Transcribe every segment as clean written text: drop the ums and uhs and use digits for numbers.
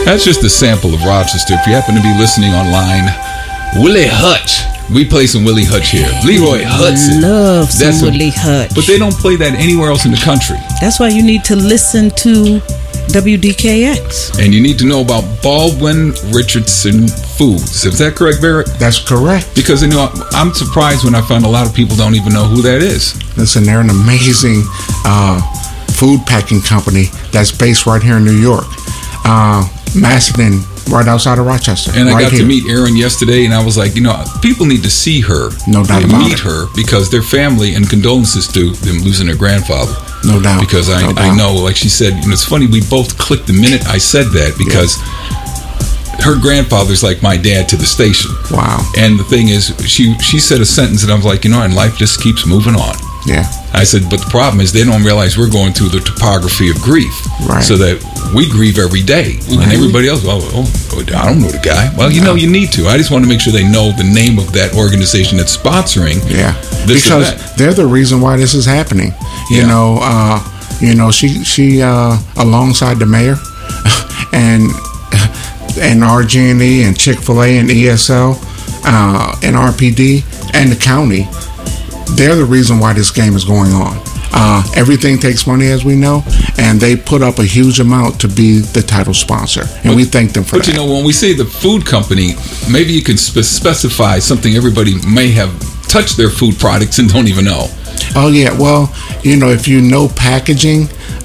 That's just a sample of Rochester. If you happen to be listening online, Willie Hutch. We play some Willie Hutch here. Leroy Hudson. Love some Willie Hutch. But they don't play that anywhere else in the country. That's why you need to listen to WDKX. And you need to know about Baldwin Richardson Foods. Is that correct, Barrett? That's correct. Because, you know, I'm surprised when I find a lot of people don't even know who that is. Listen, they're an amazing food packing company that's based right here in New York. Macedon, right outside of Rochester. And I got here to meet Erin yesterday, and I was like, you know, people need to see her. No doubt about meet it. her, because their family, and condolences to them losing their grandfather. No doubt. Because I know, like she said, you know, it's funny, we both clicked the minute I said that, because her grandfather's like my dad to the station. Wow. And the thing is, she said a sentence, and I was like, you know, and life just keeps moving on. Yeah. I said, but the problem is they don't realize we're going through the topography of grief. Right. So that we grieve every day. Right. And everybody else, I don't know the guy. Well, you know, you need to. I just want to make sure they know the name of that organization that's sponsoring this because event. They're the reason why this is happening. You know, she alongside the mayor and RG&E and Chick-fil-A and ESL and RPD and the county, they're the reason why this game is going on. Everything takes money, as we know, and they put up a huge amount to be the title sponsor, and we thank them for that. But you know, when we say the food company, maybe you can specify something everybody may have touched their food products and don't even know. Oh yeah, well, you know, if you know packaging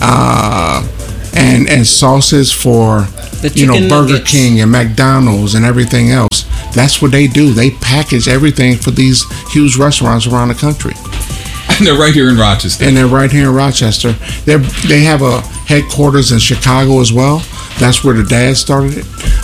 and sauces for Burger nuggets. King and McDonald's and everything else, that's what they do. They package everything for these huge restaurants around the country. And they're right here in Rochester. They have a headquarters in Chicago as well. That's where the dad started it.